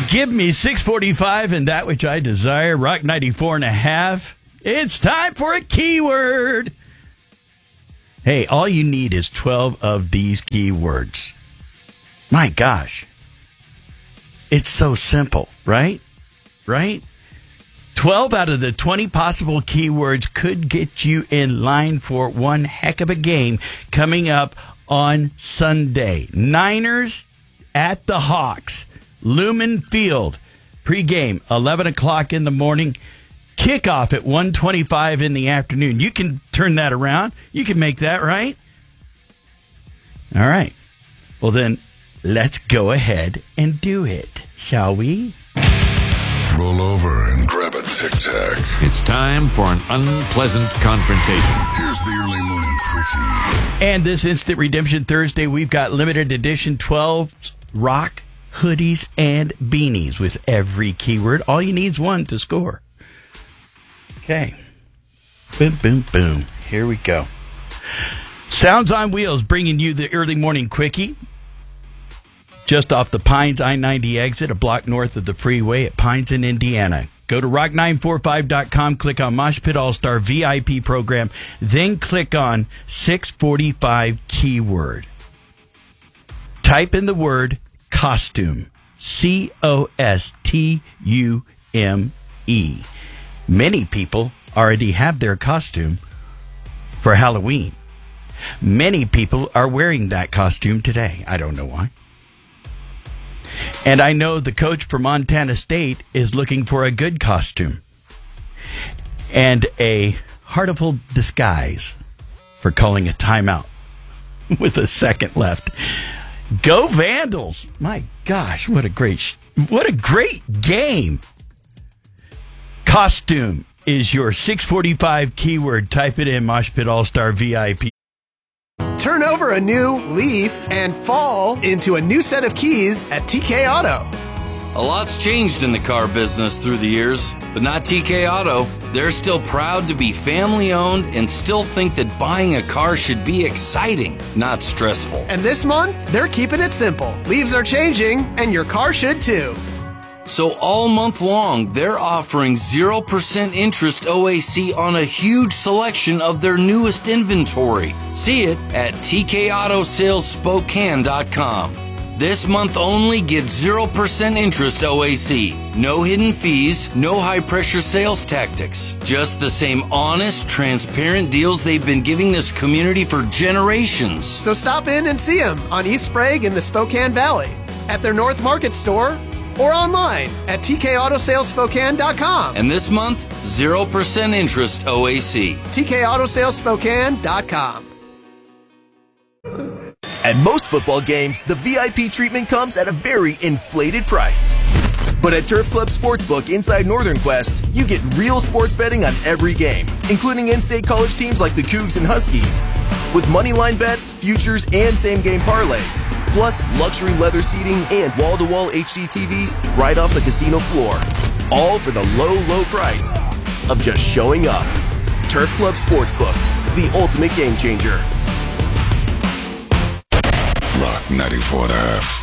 Give me 645 and that which I desire. Rock 94.5. It's time for a keyword. Hey, all you need is 12 of these keywords. My gosh. It's so simple, right? Right? 12 out of the 20 possible keywords could get you in line for one heck of a game coming up on Sunday. Niners at the Hawks. Lumen Field. Pre-game, 11 o'clock in the morning. Kickoff at 1:25 in the afternoon. You can turn that around. You can make that, right? All right. Well, then, let's go ahead and do it, shall we? Roll over and grab a Tic Tac. It's time for an unpleasant confrontation. Here's the early morning quickie. And this Instant Redemption Thursday, we've got limited edition 12 rock hoodies and beanies with every keyword. All you need is one to score. Okay. Boom, boom, boom. Here we go. Sounds on Wheels bringing you the early morning quickie. Just off the Pines I-90 exit, a block north of the freeway at Pines in Indiana. Go to rock945.com, click on Mosh Pit All-Star VIP program, then click on 645 keyword. Type in the word costume. C-O-S-T-U-M-E. Many people already have their costume for Halloween. Many people are wearing that costume today. I don't know why. And I know the coach for Montana State is looking for a good costume and a heartful disguise for calling a timeout with a second left. Go Vandals! My gosh, what a great game. Costume is your 645 keyword. Type it in, Mosh Pit All-Star VIP. Turn over a new leaf and fall into a new set of keys at TK Auto. A lot's changed in the car business through the years, but not TK Auto. They're still proud to be family-owned and still think that buying a car should be exciting, not stressful. And this month, they're keeping it simple. Leaves are changing, and your car should too. So all month long, they're offering 0% interest OAC on a huge selection of their newest inventory. See it at TKAutosalesSpokane.com. This month only, get 0% interest OAC. No hidden fees, no high-pressure sales tactics. Just the same honest, transparent deals they've been giving this community for generations. So stop in and see them on East Sprague in the Spokane Valley, at their North Market store, or online at TKAutosalesSpokane.com. And this month, 0% interest OAC. TKAutosalesSpokane.com. At most football games, the VIP treatment comes at a very inflated price. But at Turf Club Sportsbook inside Northern Quest, you get real sports betting on every game, including in-state college teams like the Cougs and Huskies. With moneyline bets, futures, and same-game parlays. Plus, luxury leather seating and wall-to-wall HD TVs right off the casino floor. All for the low, low price of just showing up. Turf Club Sportsbook, the ultimate game changer. Rock 94.5.